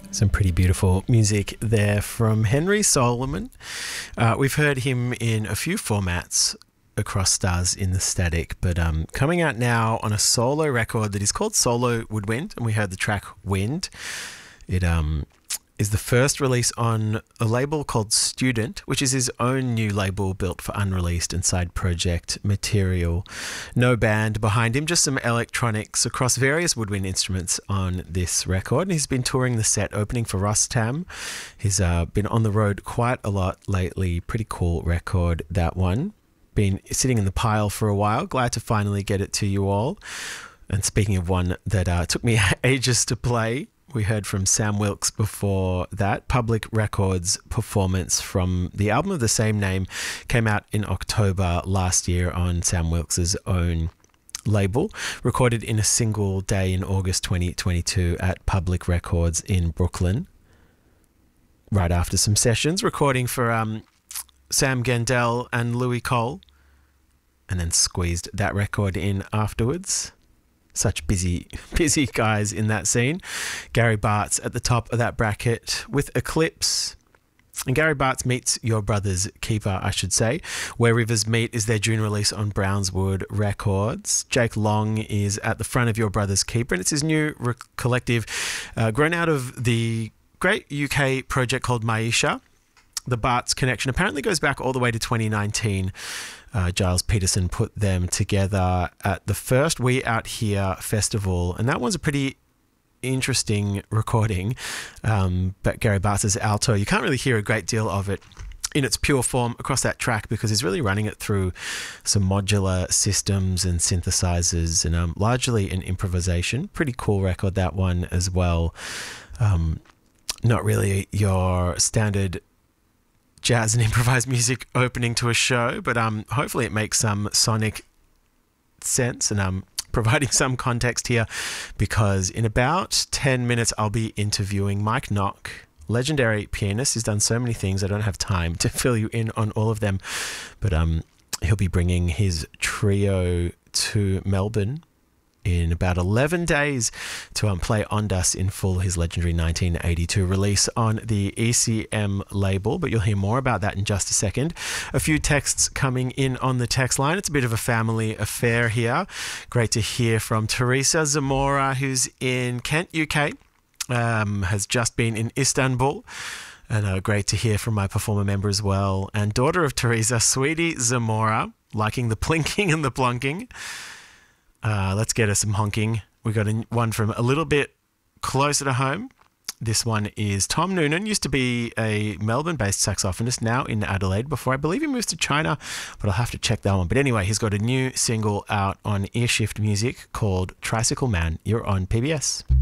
Some pretty beautiful music there from Henry Solomon. We've heard him in a few formats across Stars in the Static, but coming out now on a solo record that is called Solo Woodwind, and we heard the track Wind. It is the first release on a label called Student, which is his own new label built for unreleased and side project material. No band behind him, just some electronics across various woodwind instruments on this record. And he's been touring the set, opening for Rustam. He's been on the road quite a lot lately. Pretty cool record, that one. Been sitting in the pile for a while. Glad to finally get it to you all. And speaking of one that took me ages to play, we heard from Sam Wilkes before that. Public Records performance from the album of the same name came out in October last year on Sam Wilkes' own label, recorded in a single day in August 2022 at Public Records in Brooklyn. Right after some sessions, recording for Sam Gendel and Louis Cole, and then squeezed that record in afterwards. Such busy guys in that scene. Gary Bartz at the top of that bracket with Eclipse. And Gary Bartz meets Your Brother's Keeper, I should say. Where Rivers Meet is their June release on Brownswood Records. Jake Long is at the front of Your Brother's Keeper, and it's his new collective grown out of the great UK project called Maisha. The Bartz connection apparently goes back all the way to 2019. Giles Peterson put them together at the first We Out Here festival, and that one's a pretty interesting recording. But Gary Bartz's alto, you can't really hear a great deal of it in its pure form across that track because he's really running it through some modular systems and synthesizers and largely an improvisation. Pretty cool record, that one as well. Not really your standard jazz and improvised music opening to a show, but hopefully it makes some sonic sense, and I'm providing some context here because in about 10 minutes I'll be interviewing Mike Nock, legendary pianist. He's done so many things, I don't have time to fill you in on all of them, but he'll be bringing his trio to Melbourne in about 11 days to play Ondas in full, his legendary 1982 release on the ECM label, but you'll hear more about that in just a second. A few texts coming in on the text line. It's a bit of a family affair here. Great to hear from Teresa Zamora, who's in Kent, UK, has just been in Istanbul, and great to hear from my performer member as well, and daughter of Teresa, Sweetie Zamora, liking the plinking and the plunking. Let's get us some honking. We got one from a little bit closer to home. This one is Tom Noonan. Used to be a Melbourne-based saxophonist, now in Adelaide. Before, I believe he moves to China, but I'll have to check that one. But anyway, he's got a new single out on Earshift Music called Tricycle Man. You're on PBS.